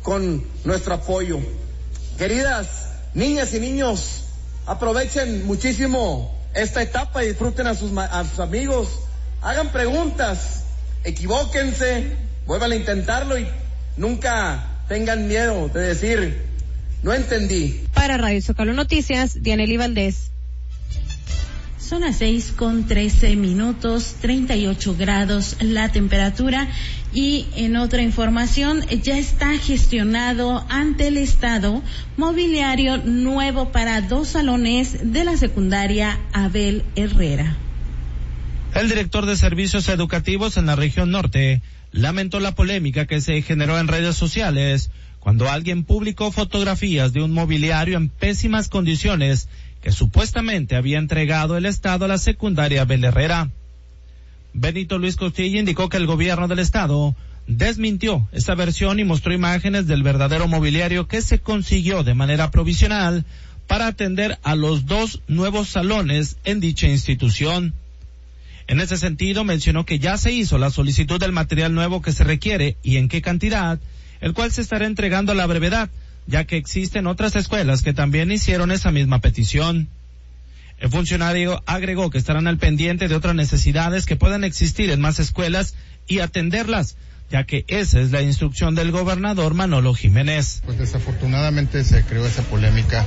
con nuestro apoyo. Queridas niñas y niños, aprovechen muchísimo esta etapa y disfruten a sus amigos, hagan preguntas, equivóquense, vuelvan a intentarlo y nunca tengan miedo de decir, no entendí. Para Radio Zócalo Noticias, Dianely Valdés. Son las 6:13, 38 grados la temperatura. Y en otra información, ya está gestionado ante el Estado mobiliario nuevo para 2 salones de la secundaria Abel Herrera. El director de servicios educativos en la región norte lamentó la polémica que se generó en redes sociales cuando alguien publicó fotografías de un mobiliario en pésimas condiciones que supuestamente había entregado el Estado a la secundaria Abel Herrera. Benito Luis Costilla indicó que el gobierno del Estado desmintió esta versión y mostró imágenes del verdadero mobiliario que se consiguió de manera provisional para atender a los 2 nuevos salones en dicha institución. En ese sentido, mencionó que ya se hizo la solicitud del material nuevo que se requiere y en qué cantidad, el cual se estará entregando a la brevedad, ya que existen otras escuelas que también hicieron esa misma petición. El funcionario agregó que estarán al pendiente de otras necesidades que puedan existir en más escuelas y atenderlas, ya que esa es la instrucción del gobernador Manolo Jiménez. Pues desafortunadamente se creó esa polémica.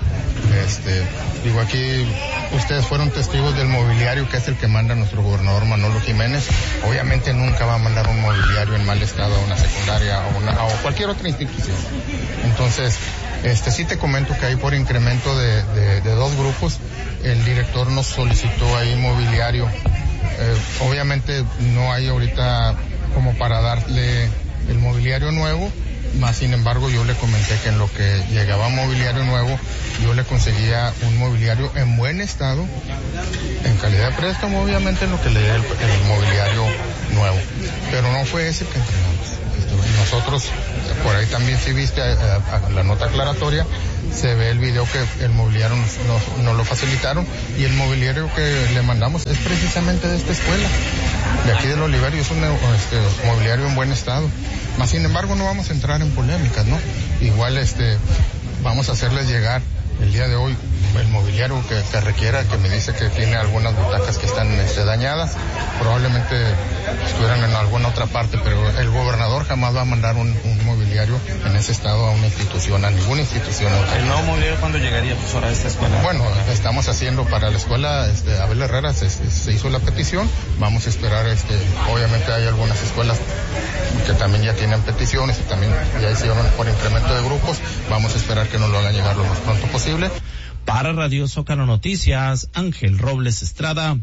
Aquí ustedes fueron testigos del mobiliario que es el que manda nuestro gobernador Manolo Jiménez. Obviamente nunca va a mandar un mobiliario en mal estado a una secundaria o cualquier otra institución. Entonces, sí te comento que hay por incremento de 2 grupos. El director nos solicitó ahí mobiliario. Obviamente no hay ahorita como para darle el mobiliario nuevo, más sin embargo yo le comenté que en lo que llegaba mobiliario nuevo, yo le conseguía un mobiliario en buen estado, en calidad de préstamo, obviamente en lo que le dé el mobiliario nuevo, pero no fue ese que entregamos. Nosotros, por ahí también si viste la nota aclaratoria, se ve el video que el mobiliario nos lo facilitaron y el mobiliario que le mandamos es precisamente de esta escuela, de aquí del Oliverio, es un mobiliario en buen estado. Más sin embargo no vamos a entrar en polémicas, ¿no? Igual vamos a hacerles llegar el día de hoy el mobiliario que requiera, que me dice que tiene algunas butacas que están dañadas, probablemente estuvieran en alguna otra parte, pero el gobernador jamás va a mandar un mobiliario en ese estado a una institución, a ninguna institución. ¿El nuevo mobiliario cuándo llegaría, profesor, a esta escuela? Bueno, estamos haciendo para la escuela Abel Herrera, se hizo la petición, vamos a esperar, obviamente hay algunas escuelas que también ya tienen peticiones y también ya hicieron por incremento de grupos, vamos a esperar que nos lo hagan llegar lo más pronto posible. Para Radio Zócalo Noticias, Ángel Robles Estrada.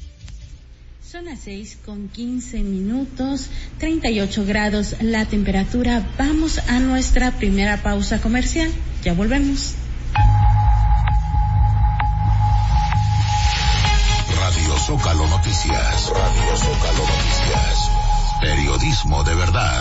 Son las 6:15, 38 grados la temperatura. Vamos a nuestra primera pausa comercial. Ya volvemos. Radio Zócalo Noticias. Radio Zócalo Noticias. Periodismo de verdad.